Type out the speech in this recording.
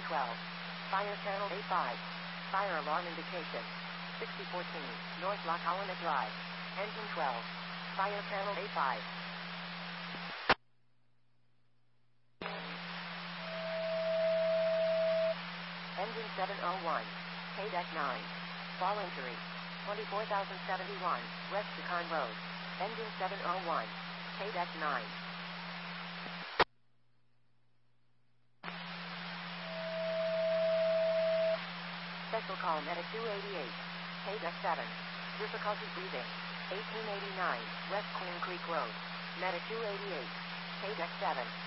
12. Fire channel A5. Fire alarm indication. 6014, North La Colonna Drive. Engine 12. Fire channel A5. Engine 701. KDEC 9. Fall injury. 24,071, West Yukon Road. Engine 701. KDEC 9. Special call Medic 288. KDEC 7. Difficulty breathing. 1889, West Queen Creek Road. Medic 288. KDEC 7.